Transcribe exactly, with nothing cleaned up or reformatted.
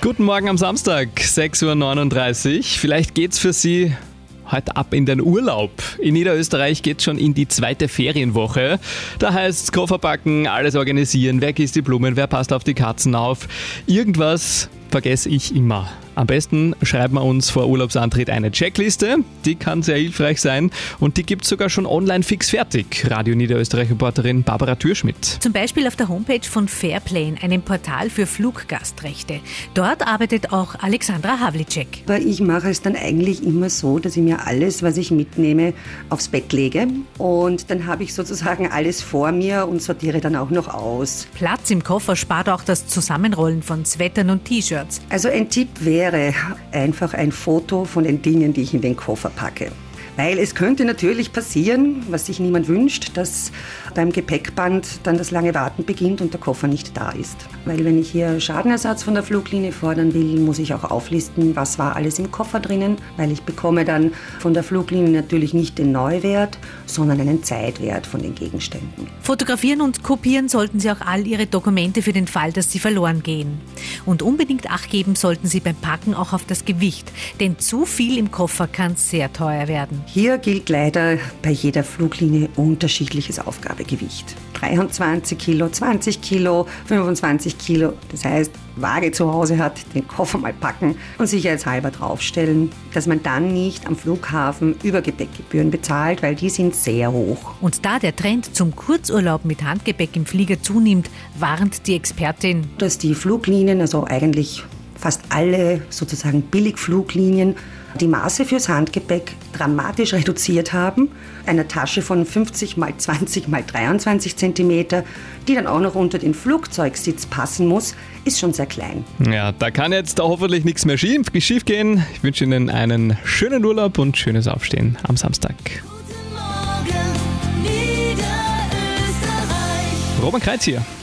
Guten Morgen am Samstag, sechs Uhr neununddreißig. Vielleicht geht's für Sie heute ab in den Urlaub. In Niederösterreich geht's schon in die zweite Ferienwoche. Da heißt's Koffer packen, alles organisieren, wer gießt die Blumen, wer passt auf die Katzen auf. Irgendwas vergesse ich immer. Am besten schreiben wir uns vor Urlaubsantritt eine Checkliste. Die kann sehr hilfreich sein und die gibt's sogar schon online fix fertig. Radio Niederösterreich-Reporterin Barbara Thürschmidt. Zum Beispiel auf der Homepage von Fairplane, einem Portal für Fluggastrechte. Dort arbeitet auch Alexandra Havlicek. Ich mache es dann eigentlich immer so, dass ich mir alles, was ich mitnehme, aufs Bett lege. Und dann habe ich sozusagen alles vor mir und sortiere dann auch noch aus. Platz im Koffer spart auch das Zusammenrollen von Sweatern und T-Shirts. Also ein Tipp wäre, einfach ein Foto von den Dingen, die ich in den Koffer packe. Weil es könnte natürlich passieren, was sich niemand wünscht, dass beim Gepäckband dann das lange Warten beginnt und der Koffer nicht da ist. Weil wenn ich hier Schadenersatz von der Fluglinie fordern will, muss ich auch auflisten, was war alles im Koffer drinnen, weil ich bekomme dann von der Fluglinie natürlich nicht den Neuwert, sondern einen Zeitwert von den Gegenständen. Fotografieren und kopieren sollten Sie auch all Ihre Dokumente für den Fall, dass sie verloren gehen. Und unbedingt Acht geben sollten Sie beim Packen auch auf das Gewicht, denn zu viel im Koffer kann sehr teuer werden. Hier gilt leider bei jeder Fluglinie unterschiedliches Aufgabegewicht. dreiundzwanzig Kilo, zwanzig Kilo, fünfundzwanzig Kilo. Das heißt, Waage zu Hause hat, den Koffer mal packen und sicherheitshalber draufstellen, dass man dann nicht am Flughafen Übergepäckgebühren bezahlt, weil die sind sehr hoch. Und da der Trend zum Kurzurlaub mit Handgepäck im Flieger zunimmt, warnt die Expertin, dass die Fluglinien, also eigentlich fast alle sozusagen Billigfluglinien, die Maße fürs Handgepäck dramatisch reduziert haben. Eine Tasche von fünfzig mal zwanzig mal dreiundzwanzig Zentimeter, die dann auch noch unter den Flugzeugsitz passen muss, ist schon sehr klein. Ja, da kann jetzt hoffentlich nichts mehr schief, schief gehen. Ich wünsche Ihnen einen schönen Urlaub und schönes Aufstehen am Samstag. Guten Morgen, Niederösterreich. Robert Kreitz hier.